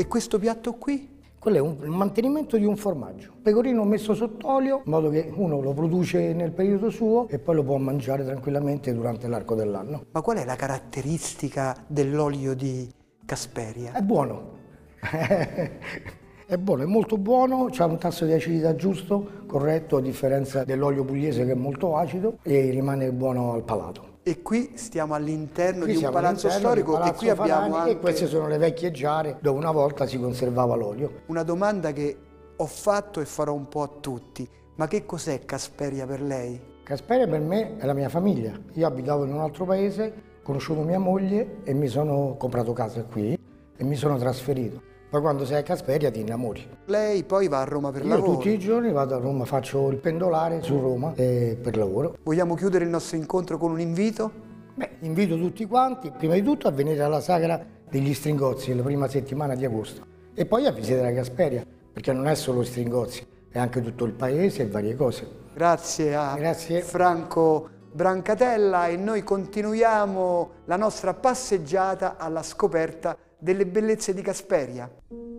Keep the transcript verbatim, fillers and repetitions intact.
E questo piatto qui? Quello è un, il mantenimento di un formaggio. Pecorino messo sott'olio, in modo che uno lo produce nel periodo suo e poi lo può mangiare tranquillamente durante l'arco dell'anno. Ma qual è la caratteristica dell'olio di Casperia? È buono. È buono, è molto buono, ha un tasso di acidità giusto, corretto, a differenza dell'olio pugliese che è molto acido e rimane buono al palato. E qui stiamo all'interno Qui di un palazzo storico palazzo e qui abbiamo Farani, anche... E queste sono le vecchie giare dove una volta si conservava l'olio. Una domanda che ho fatto e farò un po' a tutti. Ma che cos'è Casperia per lei? Casperia per me è la mia famiglia. Io abitavo in un altro paese, ho conosciuto mia moglie e mi sono comprato casa qui e mi sono trasferito. Poi quando sei a Casperia ti innamori. Lei poi va a Roma per Io lavoro? tutti i giorni vado a Roma, faccio il pendolare su Roma eh, per lavoro. Vogliamo chiudere il nostro incontro con un invito? Beh, invito tutti quanti, prima di tutto, a venire alla sagra degli Stringozzi la prima settimana di agosto e poi a visitare Casperia, perché non è solo Stringozzi, è anche tutto il paese e varie cose. Grazie a Grazie. Franco Brancatella e noi continuiamo la nostra passeggiata alla scoperta delle bellezze di Casperia.